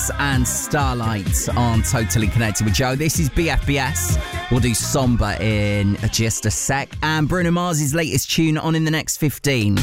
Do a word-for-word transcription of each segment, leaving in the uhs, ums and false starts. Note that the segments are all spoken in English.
Thomas and Starlight on Totally Connected with Joe. This is B F B S. We'll do Somber in just a sec. And Bruno Mars's latest tune on in the next fifteen.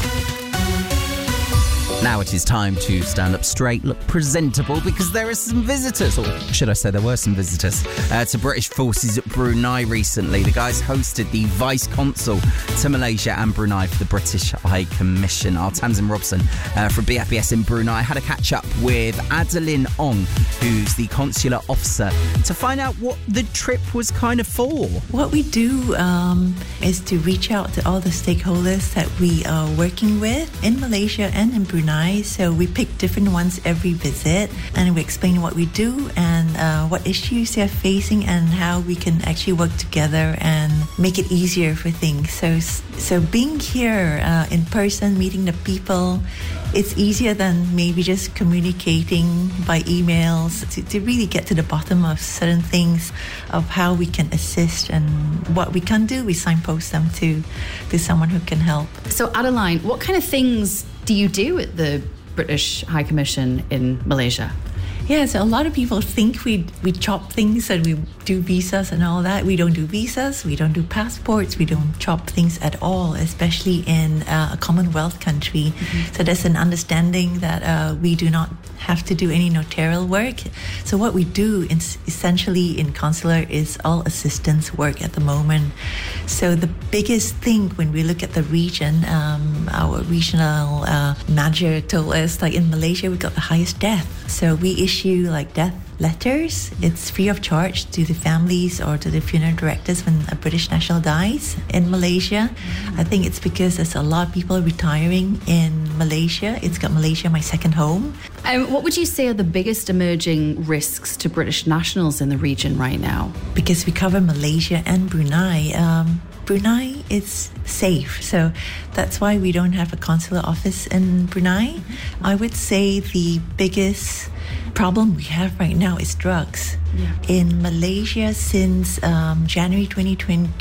Now it is time to stand up straight, look presentable, because there are some visitors, or should I say there were some visitors, uh, to British forces at Brunei recently. The guys hosted the Vice Consul to Malaysia and Brunei for the British High Commission. Our Tamsin Robson uh, from B F B S in Brunei had a catch-up with Adeline Ong, who's the consular officer, to find out what the trip was kind of for. What we do um, is to reach out to all the stakeholders that we are working with in Malaysia and in Brunei. So we pick different ones every visit, and we explain what we do and uh, what issues they're facing and how we can actually work together and make it easier for things. So, so being here uh, in person, meeting the people, it's easier than maybe just communicating by emails to, to really get to the bottom of certain things, of how we can assist, and what we can do, we signpost them to, to someone who can help. So Adeline, what kind of things do you do at the British High Commission in Malaysia? Yeah, so a lot of people think we we chop things and we do visas and all that. We don't do visas, we don't do passports, we don't chop things at all, especially in uh, a Commonwealth country. Mm-hmm. So there's an understanding that uh, we do not have to do any notarial work. So what we do in, essentially in consular is all assistance work at the moment. So the biggest thing when we look at the region, um, our regional uh, manager told us, like in Malaysia, we got the highest death. So we issue like death letters. It's free of charge to the families or to the funeral directors when a British national dies in Malaysia. Mm-hmm. I think it's because there's a lot of people retiring in Malaysia. It's got Malaysia my second home. Um, what would you say are the biggest emerging risks to British nationals in the region right now? Because we cover Malaysia and Brunei, um, Brunei is safe, so that's why we don't have a consular office in Brunei. Mm-hmm. I would say the biggest problem we have right now is drugs. Yeah. In Malaysia, since um, January twenty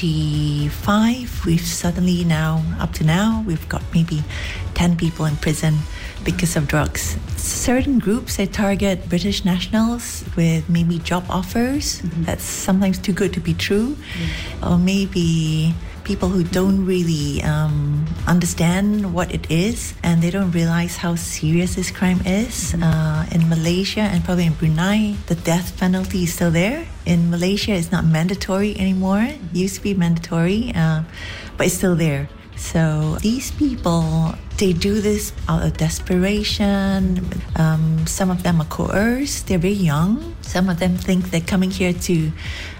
twenty-five, we've suddenly now, up to now, we've got maybe ten people in prison because of drugs. Certain groups, they target British nationals with maybe job offers. Mm-hmm. That's sometimes too good to be true. Mm-hmm. Or maybe people who don't really um, understand what it is, and they don't realize how serious this crime is. Mm-hmm. Uh, in Malaysia and probably in Brunei, the death penalty is still there. In Malaysia, it's not mandatory anymore. It used to be mandatory, uh, but it's still there. So these people, they do this out of desperation. Um, some of them are coerced. They're very young. Some of them think they're coming here to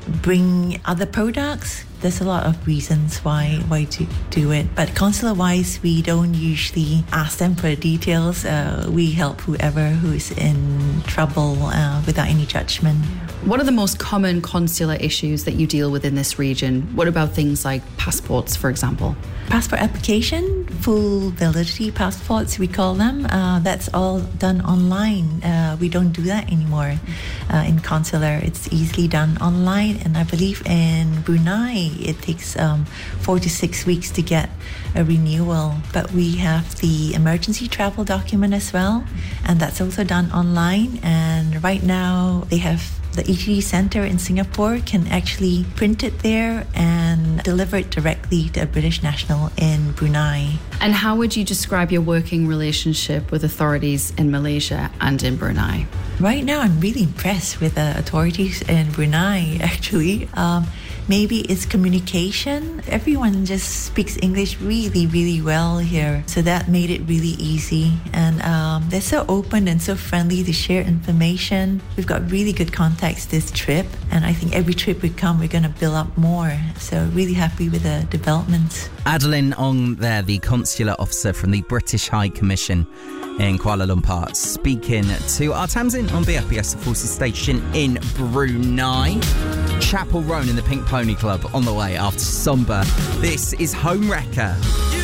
bring other products. There's a lot of reasons why why to do it. But consular-wise, we don't usually ask them for the details. Uh, we help whoever who is in trouble uh, without any judgment. What are the most common consular issues that you deal with in this region? What about things like passports, for example? Passport application, full validity passports, we call them. Uh, that's all done online. Uh, we don't do that anymore uh, in consular. It's easily done online. And I believe in Brunei, it takes um, four to six weeks to get a renewal. But we have the emergency travel document as well. And that's also done online. And right now, they have the E T D Centre in Singapore can actually print it there and deliver it directly to a British national in Brunei. And how would you describe your working relationship with authorities in Malaysia and in Brunei? Right now, I'm really impressed with the authorities in Brunei, actually. Um, maybe it's communication. Everyone just speaks English really, really well here. So that made it really easy. And um, they're so open and so friendly to share information. We've got really good contacts this trip. And I think every trip we come, we're going to build up more. So really happy with the developments. Adeline Ong there, the consular officer from the British High Commission in Kuala Lumpur, speaking to our Tamsin on B F B S, the Forces Station in Brunei. Chapel Roan in the Pink Pony Club on the way after Somber. This is Home Wrecker.